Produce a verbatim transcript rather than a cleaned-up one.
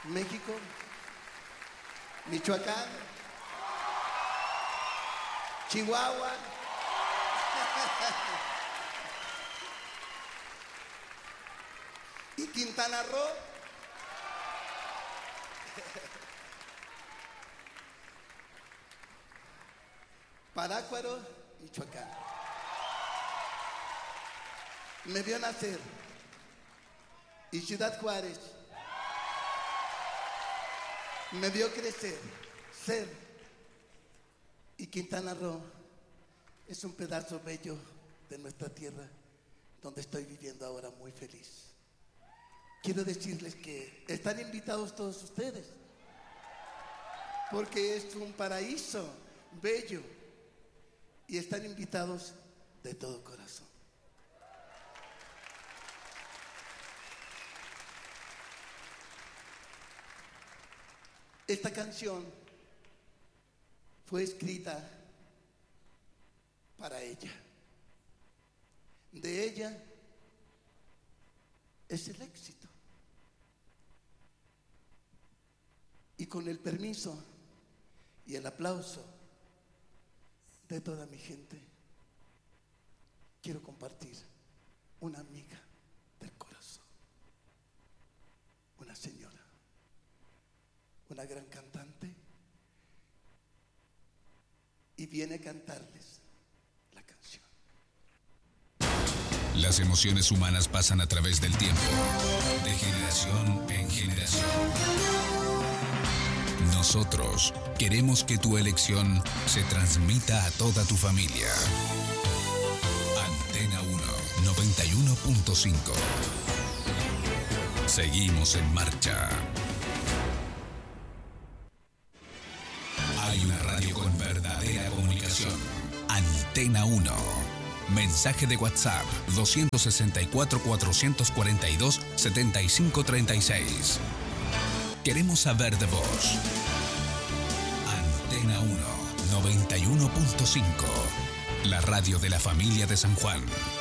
México, Michoacán, Chihuahua, y Quintana Roo. Parácuaro, Michoacán. Me vio nacer. Y Ciudad Juárez me vio crecer, ser. Y Quintana Roo es un pedazo bello de nuestra tierra donde estoy viviendo ahora muy feliz. Quiero decirles que están invitados todos ustedes, porque es un paraíso bello y están invitados de todo corazón. Esta canción fue escrita para ella. De ella es el éxito. Y con el permiso y el aplauso de toda mi gente, quiero compartir una amiga del corazón, una señora, una gran cantante, y viene a cantarles la canción. Las emociones humanas pasan a través del tiempo, de generación en generación. Nosotros queremos que tu elección se transmita a toda tu familia. Antena uno, noventa y uno punto cinco. Seguimos en marcha. Hay una radio con verdadera comunicación. Antena uno. Mensaje de WhatsApp dos seis cuatro, cuatro cuatro dos, siete cinco tres seis. Queremos saber de vos. Antena uno, noventa y uno punto cinco. La radio de la familia de San Juan.